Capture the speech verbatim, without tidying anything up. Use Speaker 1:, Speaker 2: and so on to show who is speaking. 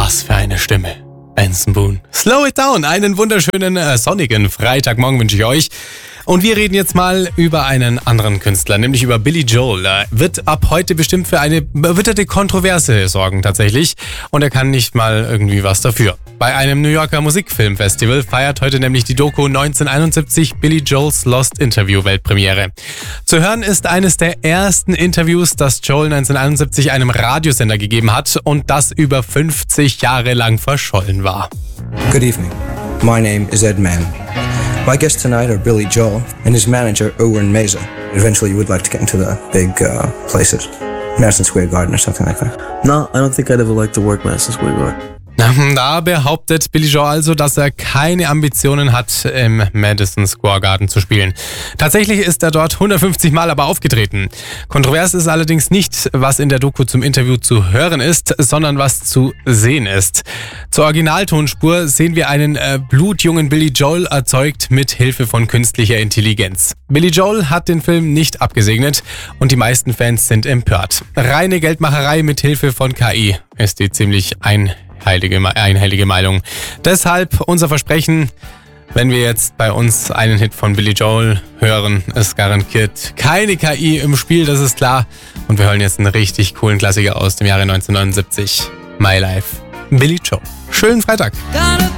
Speaker 1: Was für eine Stimme. Benson Boone. Slow it down. Einen wunderschönen äh, sonnigen Freitagmorgen wünsche ich euch. Und wir reden jetzt mal über einen anderen Künstler, nämlich über Billy Joel. Er wird ab heute bestimmt für eine erwitterte Kontroverse sorgen tatsächlich. Und er kann nicht mal irgendwie was dafür. Bei einem New Yorker Musikfilmfestival feiert heute nämlich die Doku neunzehnhunderteinundsiebzig Billy Joel's Lost Interview Weltpremiere. Zu hören ist eines der ersten Interviews, das Joel neunzehnhunderteinundsiebzig einem Radiosender gegeben hat und das über fünfzig Jahre lang verschollen war.
Speaker 2: Good evening. My name is Ed Mann. My guests tonight are Billy Joel and his manager Owen Meza. Eventually you would like to get into the big uh, places. Madison Square Garden or something like that.
Speaker 3: No, I don't think I'd ever like to work Madison Square Garden.
Speaker 1: Da behauptet Billy Joel also, dass er keine Ambitionen hat, im Madison Square Garden zu spielen. Tatsächlich ist er dort hundertfünfzig Mal aber aufgetreten. Kontrovers ist allerdings nicht, was in der Doku zum Interview zu hören ist, sondern was zu sehen ist. Zur Originaltonspur sehen wir einen äh, blutjungen Billy Joel erzeugt mit Hilfe von künstlicher Intelligenz. Billy Joel hat den Film nicht abgesegnet und die meisten Fans sind empört. Reine Geldmacherei mit Hilfe von K I ist die ziemlich ein Heilige, einhellige Meinung. Deshalb unser Versprechen, wenn wir jetzt bei uns einen Hit von Billy Joel hören, ist garantiert keine K I im Spiel, das ist klar. Und wir hören jetzt einen richtig coolen Klassiker aus dem Jahre neunzehnhundertneunundsiebzig. My Life, Billy Joel. Schönen Freitag.